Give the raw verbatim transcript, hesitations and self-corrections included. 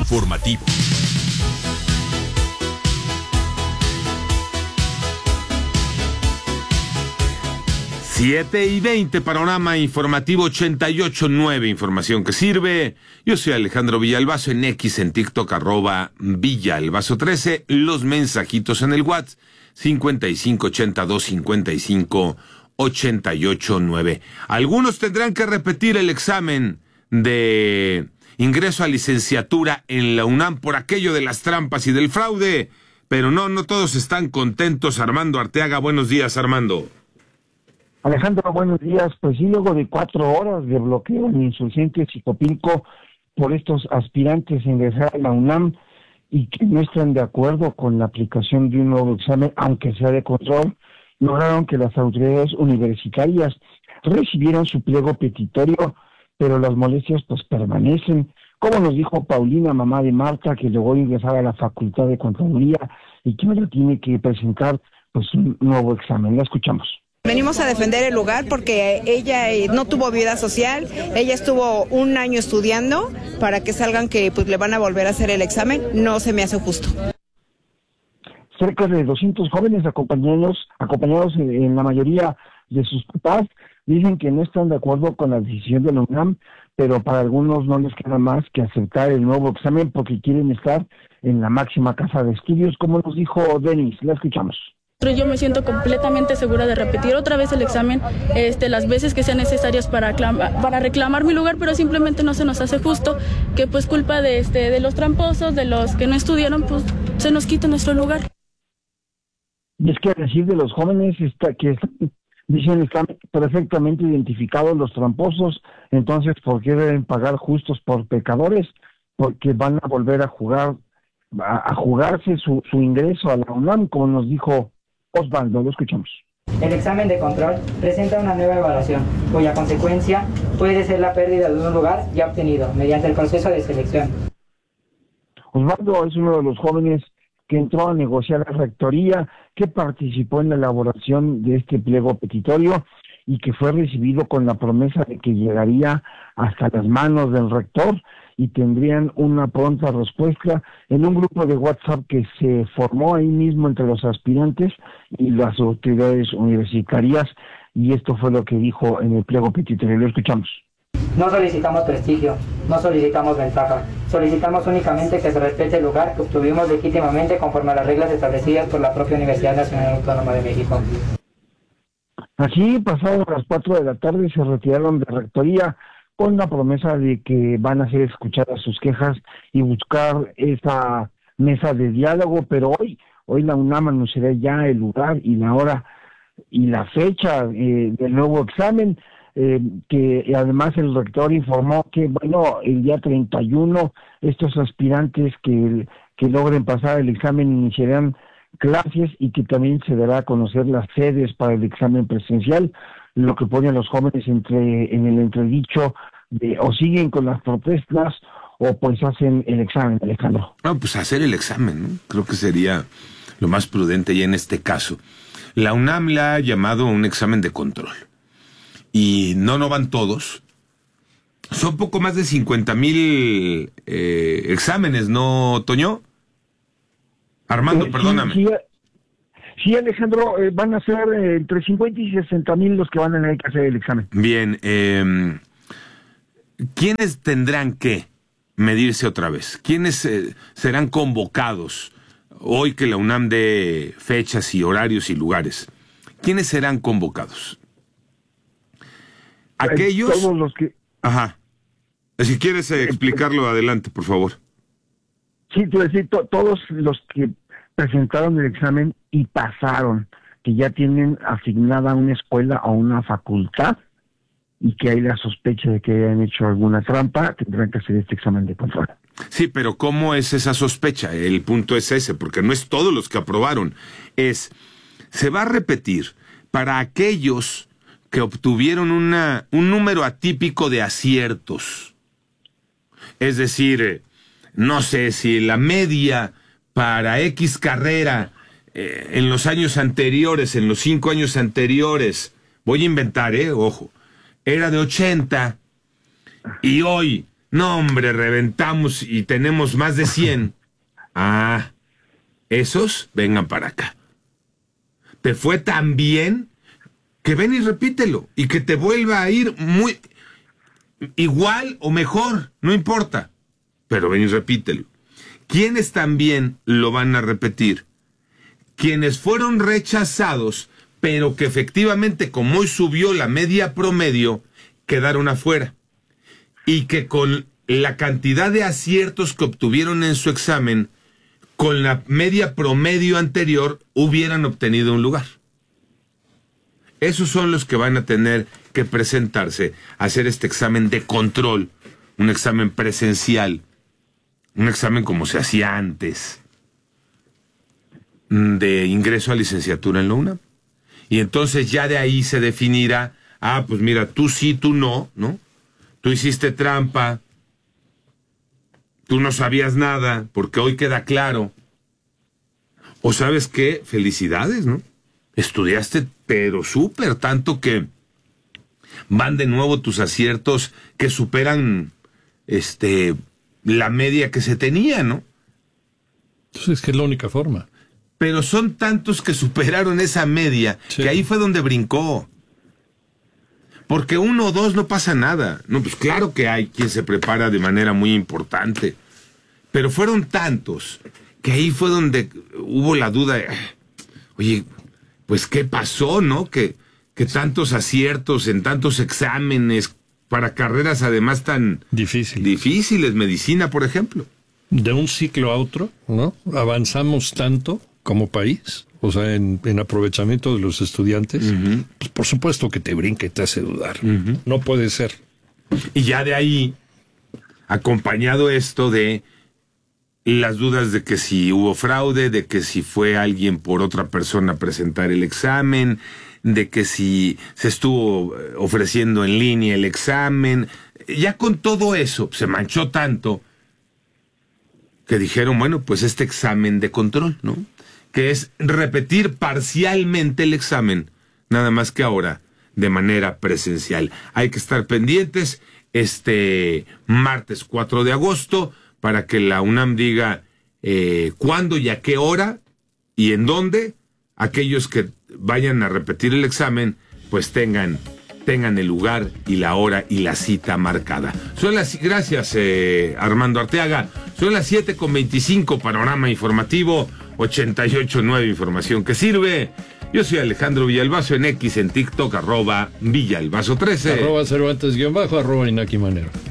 informativo. siete y veinte, panorama informativo ochenta y ocho punto nueve, información que sirve. Yo soy Alejandro Villalbazo, en X, en TikTok, arroba Villalbazo trece, los mensajitos en el WhatsApp, cincuenta y cinco ochenta y dos cincuenta y cinco ochenta y ocho nueve. Algunos tendrán que repetir el examen de ingreso a licenciatura en la UNAM por aquello de las trampas y del fraude, pero no, no todos están contentos. Armando Arteaga, buenos días, Armando. Alejandro, buenos días. Pues sí, luego de cuatro horas de bloqueo en Insurgentes y Copilco por estos aspirantes a ingresar a la UNAM y que no están de acuerdo con la aplicación de un nuevo examen, aunque sea de control, lograron que las autoridades universitarias recibieran su pliego petitorio, pero las molestias pues permanecen. Como nos dijo Paulina, mamá de Marta, que logró ingresar a la Facultad de Contaduría y que ahora tiene que presentar pues un nuevo examen. La escuchamos. Venimos a defender el lugar porque ella no tuvo vida social, ella estuvo un año estudiando para que salgan que pues le van a volver a hacer el examen, no se me hace justo. Cerca de doscientos jóvenes acompañados, acompañados en, en la mayoría de sus papás, dicen que no están de acuerdo con la decisión de la UNAM, pero para algunos no les queda más que aceptar el nuevo examen porque quieren estar en la máxima casa de estudios, como nos dijo Denis. La escuchamos. Yo me siento completamente segura de repetir otra vez el examen este, las veces que sean necesarias para, aclama, para reclamar mi lugar, pero simplemente no se nos hace justo que pues culpa de, este, de los tramposos, de los que no estudiaron, pues se nos quita nuestro lugar. Y es que a decir de los jóvenes está, que están, dicen están perfectamente identificados los tramposos, entonces ¿por qué deben pagar justos por pecadores? Porque van a volver a jugar, a, a jugarse su, su ingreso a la UNAM, como nos dijo Osvaldo. Lo escuchamos. El examen de control presenta una nueva evaluación, cuya consecuencia puede ser la pérdida de un lugar ya obtenido mediante el proceso de selección. Osvaldo es uno de los jóvenes que entró a negociar la rectoría, que participó en la elaboración de este pliego petitorio y que fue recibido con la promesa de que llegaría hasta las manos del rector y tendrían una pronta respuesta en un grupo de WhatsApp que se formó ahí mismo entre los aspirantes y las autoridades universitarias, y esto fue lo que dijo en el pliego petitorio. Lo escuchamos. No solicitamos prestigio, no solicitamos ventaja, solicitamos únicamente que se respete el lugar que obtuvimos legítimamente conforme a las reglas establecidas por la propia Universidad Nacional Autónoma de México. Así, pasadas las cuatro de la tarde, se retiraron de rectoría con la promesa de que van a ser escuchadas sus quejas y buscar esa mesa de diálogo, pero hoy, hoy la UNAM anunciará ya el lugar y la hora y la fecha eh, del nuevo examen, eh, que además el rector informó que, bueno, el día treinta y uno estos aspirantes que, que logren pasar el examen iniciarán clases y que también se dará a conocer las sedes para el examen presencial, lo que pone a los jóvenes entre en el entredicho de o siguen con las protestas o pues hacen el examen, Alejandro. No, pues hacer el examen, ¿no? Creo que sería lo más prudente ya en este caso. La UNAM le ha llamado un examen de control. Y no, no van todos. Son poco más de cincuenta mil eh, exámenes, ¿no, Toño? Armando, eh, perdóname. Sí, sí, sí Alejandro, eh, van a ser eh, entre cincuenta y sesenta mil los que van a tener que hacer el examen. Bien, eh, ¿quiénes tendrán que medirse otra vez? ¿Quiénes eh, serán convocados hoy que la UNAM dé fechas y horarios y lugares? ¿Quiénes serán convocados? Aquellos... Eh, todos los que... Ajá. Si quieres eh, explicarlo, adelante, por favor. Sí, te voy a decir, to- todos los que presentaron el examen y pasaron, que ya tienen asignada una escuela o una facultad y que hay la sospecha de que hayan hecho alguna trampa, tendrán que hacer este examen de control. Sí, pero ¿cómo es esa sospecha? El punto es ese, porque no es todos los que aprobaron. Es, se va a repetir para aquellos que obtuvieron una, un número atípico de aciertos. Es decir, no sé si la media para X carrera eh, en los años anteriores, en los cinco años anteriores, voy a inventar, eh, ojo, era de ochenta y hoy No, hombre, reventamos y tenemos más de cien. Ah, esos vengan para acá. Te fue tan bien que ven y repítelo y que te vuelva a ir muy igual o mejor, no importa, pero ven y repítelo. ¿Quiénes también lo van a repetir? Quienes fueron rechazados, pero que efectivamente, como hoy subió la media promedio, quedaron afuera. Y que con la cantidad de aciertos que obtuvieron en su examen, con la media promedio anterior, hubieran obtenido un lugar. Esos son los que van a tener que presentarse a hacer este examen de control, un examen presencial, un examen como se hacía antes, de ingreso a licenciatura en la UNAM. Y entonces ya de ahí se definirá, ah, pues mira, tú sí, tú no, ¿no? Tú hiciste trampa, tú no sabías nada, porque hoy queda claro. O sabes qué, felicidades, ¿no? Estudiaste, pero súper, tanto que van de nuevo tus aciertos que superan este la media que se tenía, ¿no? Entonces es que es la única forma. Pero son tantos que superaron esa media, sí, que ahí fue donde brincó. Porque uno o dos no pasa nada. No, pues claro que hay quien se prepara de manera muy importante. Pero fueron tantos que ahí fue donde hubo la duda de, oye, pues ¿qué pasó, no? Que, que tantos aciertos en tantos exámenes para carreras además tan Difícil. difíciles, medicina, por ejemplo. De un ciclo a otro, ¿no? Avanzamos tanto como país, o sea, en, en aprovechamiento de los estudiantes, uh-huh. Pues por supuesto que te brinca y te hace dudar. Uh-huh. No puede ser. Y ya de ahí, acompañado esto de las dudas de que si hubo fraude, de que si fue alguien por otra persona a presentar el examen, de que si se estuvo ofreciendo en línea el examen, ya con todo eso se manchó tanto que dijeron, bueno, pues este examen de control, ¿no? Que es repetir parcialmente el examen, nada más que ahora de manera presencial. Hay que estar pendientes este martes cuatro de agosto para que la UNAM diga eh, cuándo y a qué hora y en dónde aquellos que vayan a repetir el examen pues tengan tengan el lugar y la hora y la cita marcada. Son las, gracias eh, Armando Arteaga, son las siete con veinticinco, panorama informativo ochenta y ocho punto nueve, información que sirve. Yo soy Alejandro Villalbazo, en X, en TikTok, arroba Villalbazo trece. Arroba Cervantes guión bajo, arroba Inaki Manero.